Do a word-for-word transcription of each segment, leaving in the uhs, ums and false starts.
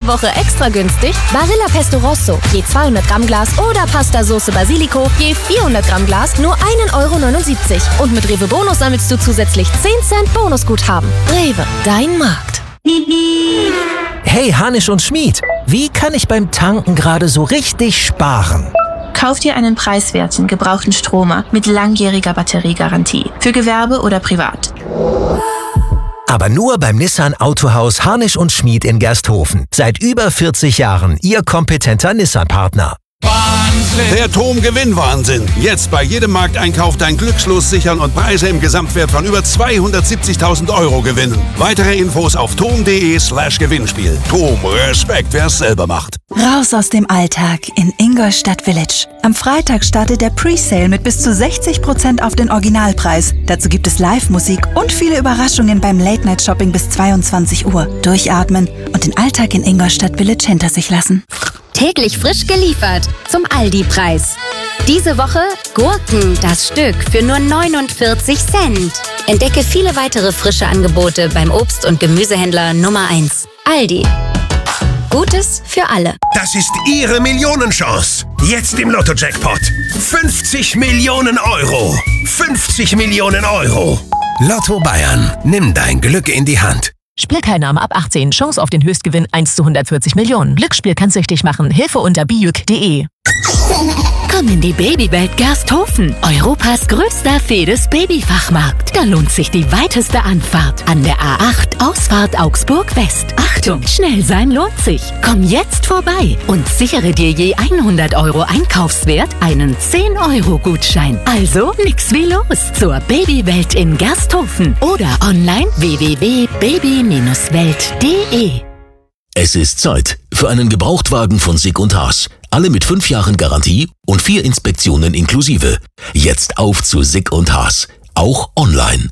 Woche extra günstig? Barilla Pesto Rosso, je zweihundert Gramm Glas oder Pasta Sauce Basilico, je vierhundert Gramm Glas, nur ein Euro neunundsiebzig. Und mit Rewe Bonus sammelst du zusätzlich zehn Cent Bonusguthaben. Rewe, dein Markt. Hey Hanisch und Schmied, wie kann ich beim Tanken gerade so richtig sparen? Kauf dir einen preiswerten, gebrauchten Stromer mit langjähriger Batteriegarantie. Für Gewerbe oder privat. Aber nur beim Nissan Autohaus Hanisch und Schmied in Gersthofen. Seit über vierzig Jahren Ihr kompetenter Nissan-Partner. Wahnsinn! Der Tom-Gewinn-Wahnsinn. Jetzt bei jedem Markteinkauf dein Glückslos sichern und Preise im Gesamtwert von über zweihundertsiebzigtausend Euro gewinnen. Weitere Infos auf tom.de slash Gewinnspiel. Tom, Respekt, wer es selber macht. Raus aus dem Alltag in Ingolstadt Village. Am Freitag startet der Presale mit bis zu sechzig Prozent auf den Originalpreis. Dazu gibt es Live-Musik und viele Überraschungen beim Late-Night-Shopping bis zweiundzwanzig Uhr. Durchatmen und den Alltag in Ingolstadt Village hinter sich lassen. Täglich frisch geliefert zum Aldi-Preis. Diese Woche Gurken, das Stück, für nur neunundvierzig Cent. Entdecke viele weitere frische Angebote beim Obst- und Gemüsehändler Nummer eins. Aldi. Gutes für alle. Das ist Ihre Millionenchance. Jetzt im Lotto-Jackpot. fünfzig Millionen Euro. fünfzig Millionen Euro. Lotto Bayern. Nimm dein Glück in die Hand. Spielteilnahme ab achtzehn. Chance auf den Höchstgewinn eins zu hundertvierzig Millionen. Glücksspiel kann süchtig machen. Hilfe unter bijuk punkt de. Komm in die Babywelt Gersthofen. Europas größter Fedes-Babyfachmarkt. Da lohnt sich die weiteste Anfahrt. An der A acht, Ausfahrt Augsburg West. Achtung, schnell sein lohnt sich. Komm jetzt vorbei und sichere dir je hundert Euro Einkaufswert einen zehn Euro Gutschein. Also nix wie los zur Babywelt in Gersthofen oder online w w w punkt baby Bindestrich welt punkt de. Es ist Zeit für einen Gebrauchtwagen von Sick und Haas. Alle mit fünf Jahren Garantie und vier Inspektionen inklusive. Jetzt auf zu Sick und Haas. Auch online.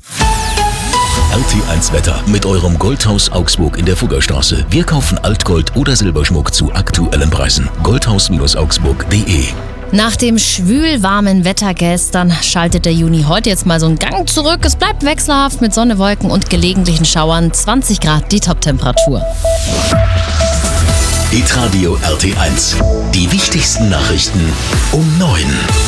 R T eins Wetter mit eurem Goldhaus Augsburg in der Fuggerstraße. Wir kaufen Altgold oder Silberschmuck zu aktuellen Preisen. goldhaus Augsburg punkt de. Nach dem schwül-warmen Wetter gestern schaltet der Juni heute jetzt mal so einen Gang zurück. Es bleibt wechselhaft mit Sonne, Wolken und gelegentlichen Schauern. zwanzig Grad die Toptemperatur. Hitradio R T eins. Die wichtigsten Nachrichten um neun.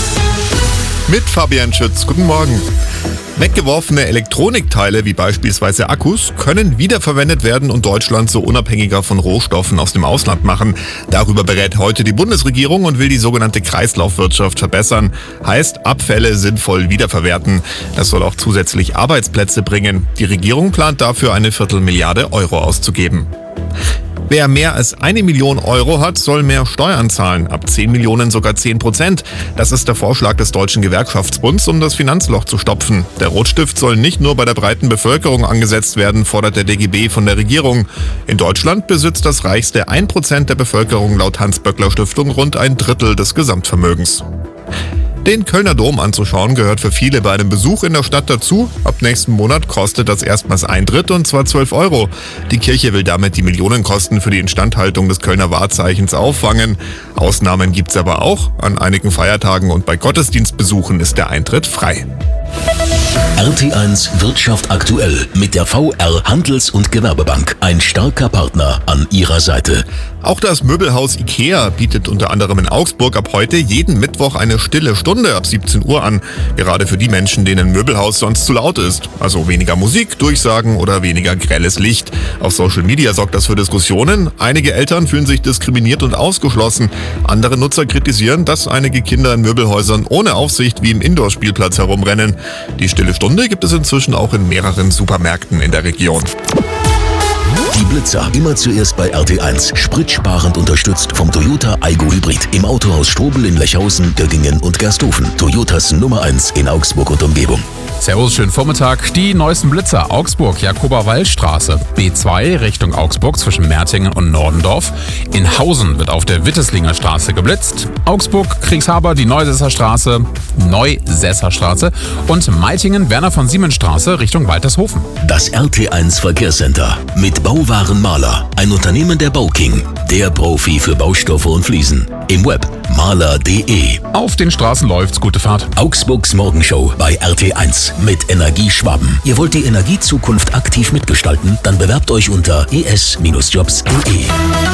Mit Fabian Schütz. Guten Morgen. Weggeworfene Elektronikteile wie beispielsweise Akkus können wiederverwendet werden und Deutschland so unabhängiger von Rohstoffen aus dem Ausland machen. Darüber berät heute die Bundesregierung und will die sogenannte Kreislaufwirtschaft verbessern. Heißt, Abfälle sinnvoll wiederverwerten. Das soll auch zusätzlich Arbeitsplätze bringen. Die Regierung plant dafür eine Viertelmilliarde Euro auszugeben. Wer mehr als eine Million Euro hat, soll mehr Steuern zahlen. Ab zehn Millionen sogar zehn Prozent. Das ist der Vorschlag des Deutschen Gewerkschaftsbunds, um das Finanzloch zu stopfen. Der Rotstift soll nicht nur bei der breiten Bevölkerung angesetzt werden, fordert der D G B von der Regierung. In Deutschland besitzt das reichste ein Prozent der Bevölkerung laut Hans-Böckler-Stiftung rund ein Drittel des Gesamtvermögens. Den Kölner Dom anzuschauen gehört für viele bei einem Besuch in der Stadt dazu. Ab nächsten Monat kostet das erstmals Eintritt und zwar zwölf Euro. Die Kirche will damit die Millionenkosten für die Instandhaltung des Kölner Wahrzeichens auffangen. Ausnahmen gibt's aber auch. An einigen Feiertagen und bei Gottesdienstbesuchen ist der Eintritt frei. R T eins Wirtschaft aktuell mit der V R Handels- und Gewerbebank. Ein starker Partner an ihrer Seite. Auch das Möbelhaus IKEA bietet unter anderem in Augsburg ab heute jeden Mittwoch eine stille Stunde ab siebzehn Uhr an. Gerade für die Menschen, denen ein Möbelhaus sonst zu laut ist. Also weniger Musik, Durchsagen oder weniger grelles Licht. Auf Social Media sorgt das für Diskussionen. Einige Eltern fühlen sich diskriminiert und ausgeschlossen. Andere Nutzer kritisieren, dass einige Kinder in Möbelhäusern ohne Aufsicht wie im Indoor-Spielplatz herumrennen. Die stille Stunde gibt es inzwischen auch in mehreren Supermärkten in der Region. Die Blitzer, immer zuerst bei R T eins. Spritsparend unterstützt vom Toyota Aygo Hybrid. Im Autohaus Strobel in Lechhausen, Göggingen und Gersthofen. Toyotas Nummer eins in Augsburg und Umgebung. Servus, schönen Vormittag. Die neuesten Blitzer. Augsburg, Jakober-Wall-Straße. B zwei Richtung Augsburg zwischen Mertingen und Nordendorf. In Hausen wird auf der Witteslinger Straße geblitzt. Augsburg, Kriegshaber, die Neusesser Straße, Neusesser Straße und Meitingen, Werner von Siemens Straße Richtung Waltershofen. Das R T eins Verkehrscenter mit Bauwarenmaler. Ein Unternehmen der Bauking. Der Profi für Baustoffe und Fliesen. Im Web maler punkt de. Auf den Straßen läuft's. Gute Fahrt. Augsburgs Morgenshow bei R T eins mit Energie Schwaben. Ihr wollt die Energiezukunft aktiv mitgestalten? Dann bewerbt euch unter e s Bindestrich jobs punkt de.